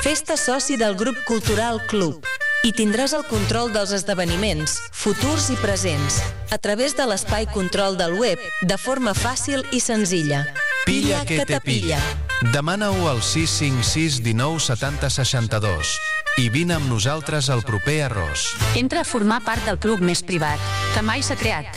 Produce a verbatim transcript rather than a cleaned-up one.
Fes-te soci del grup cultural Club i tindràs el control dels esdeveniments, futurs i presents, a través de l'espai control del web, de forma fàcil i senzilla. Pilla que te pilla. Demana-ho al sis cinc sis un nou set zero sis dos i vine amb nosaltres al proper arròs. Entra a formar part del club més privat, que mai s'ha creat.